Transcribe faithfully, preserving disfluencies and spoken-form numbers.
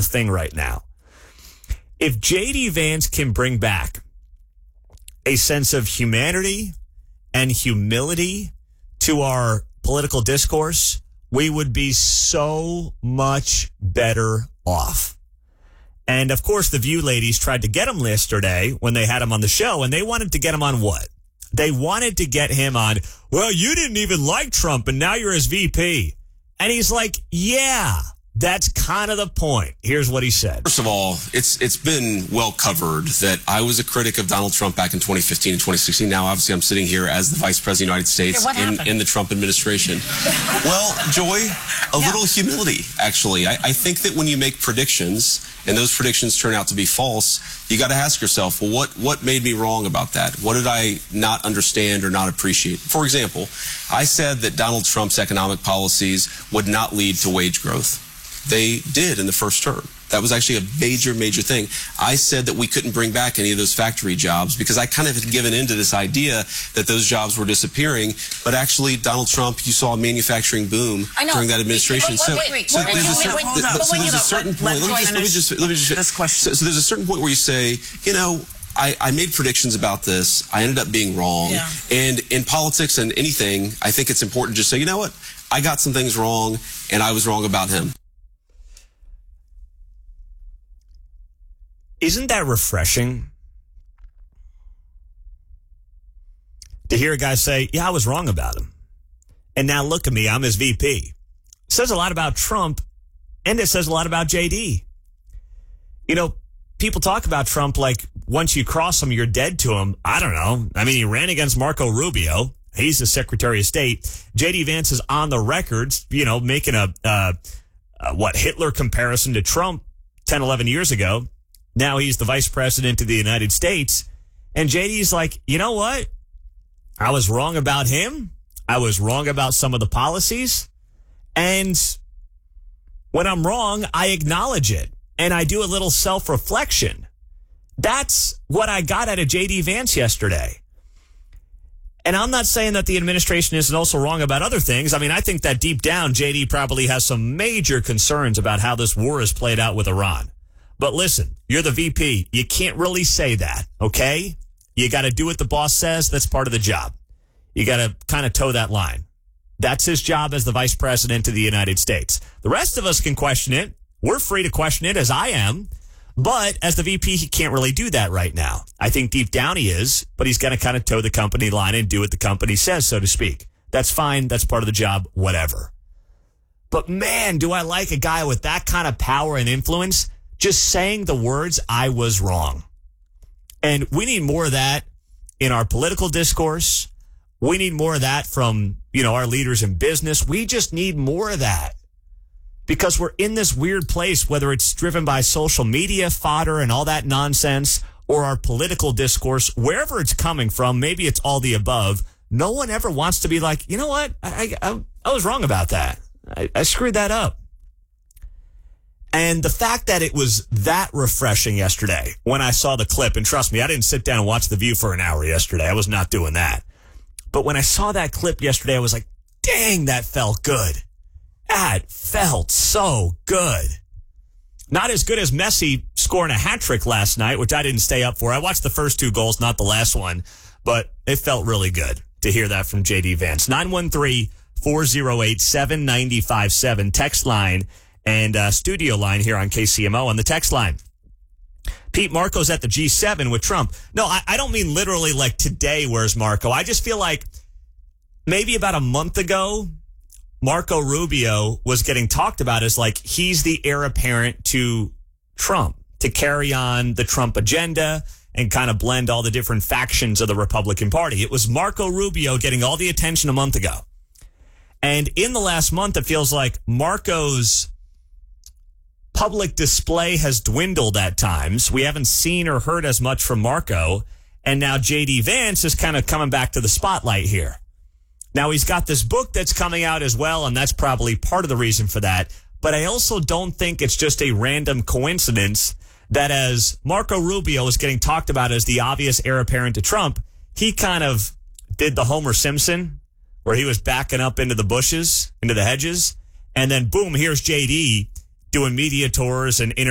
the thing right now. If J D Vance can bring back a sense of humanity and humility to our political discourse, we would be so much better off. And, of course, the View ladies tried to get him yesterday when they had him on the show, and they wanted to get him on what? They wanted to get him on, well, you didn't even like Trump, and now you're his V P. And he's like, yeah, that's kind of the point. Here's what he said. First of all, it's it's been well covered that I was a critic of Donald Trump back in twenty fifteen and twenty sixteen. Now, obviously, I'm sitting here as the Vice President of the United States yeah, in, in the Trump administration. Well, Joy, a yeah. little humility, actually. I, I think that when you make predictions and those predictions turn out to be false, you got to ask yourself, well, what, what made me wrong about that? What did I not understand or not appreciate? For example, I said that Donald Trump's economic policies would not lead to wage growth. They did in the first term. That was actually a major, major thing. I said that we couldn't bring back any of those factory jobs because I kind of had given into this idea that those jobs were disappearing. But actually, Donald Trump, you saw a manufacturing boom during that administration. Wait, wait, wait. So Wait, there's a wait, certain, wait, wait, th- wait, so there's a certain point. Let me just, let me just, let me just, this question. So, so there's a certain point where you say, you know, I, I made predictions about this. I ended up being wrong. Yeah. And in politics and anything, I think it's important to just say, you know what? I got some things wrong, and I was wrong about him. Isn't that refreshing to hear a guy say, yeah, I was wrong about him. And now look at me, I'm his V P. It says a lot about Trump, and it says a lot about J D. You know, people talk about Trump like once you cross him, you're dead to him. I don't know. I mean, he ran against Marco Rubio. He's the Secretary of State. J D Vance is on the records, you know, making a, uh, uh, what, Hitler comparison to Trump ten, eleven years ago. Now he's the Vice President of the United States. And J D's like, you know what? I was wrong about him. I was wrong about some of the policies. And when I'm wrong, I acknowledge it. And I do a little self-reflection. That's what I got out of J D Vance yesterday. And I'm not saying that the administration isn't also wrong about other things. I mean, I think that deep down, J D probably has some major concerns about how this war is played out with Iran. But listen, you're the V P. You can't really say that, okay? You got to do what the boss says. That's part of the job. You got to kind of toe that line. That's his job as the Vice President of the United States. The rest of us can question it. We're free to question it, as I am. But as the V P, he can't really do that right now. I think deep down he is, but he's going to kind of toe the company line and do what the company says, so to speak. That's fine. That's part of the job, whatever. But man, do I like a guy with that kind of power and influence just saying the words, I was wrong. And we need more of that in our political discourse. We need more of that from, you know, our leaders in business. We just need more of that because we're in this weird place, whether it's driven by social media fodder and all that nonsense or our political discourse, wherever it's coming from, maybe it's all the above. No one ever wants to be like, you know what? I, I, I was wrong about that. I, I screwed that up. And the fact that it was that refreshing yesterday when I saw the clip, and trust me, I didn't sit down and watch The View for an hour yesterday. I was not doing that. But when I saw that clip yesterday, I was like, dang, that felt good. That felt so good. Not as good as Messi scoring a hat trick last night, which I didn't stay up for. I watched the first two goals, not the last one, but it felt really good to hear that from J D Vance. nine one three, four oh eight, seven nine five seven, text line. And uh, studio line here on K C M O on the text line. Pete, Marco's at the G seven with Trump. No, I, I don't mean literally like today, where's Marco? I just feel like maybe about a month ago, Marco Rubio was getting talked about as like he's the heir apparent to Trump to carry on the Trump agenda and kind of blend all the different factions of the Republican Party. It was Marco Rubio getting all the attention a month ago. And in the last month, it feels like Marco's public display has dwindled at times. We haven't seen or heard as much from Marco. And now J D Vance is kind of coming back to the spotlight here. Now he's got this book that's coming out as well, and that's probably part of the reason for that. But I also don't think it's just a random coincidence that as Marco Rubio is getting talked about as the obvious heir apparent to Trump, he kind of did the Homer Simpson where he was backing up into the bushes, into the hedges. And then boom, here's J D doing media tours and interviews.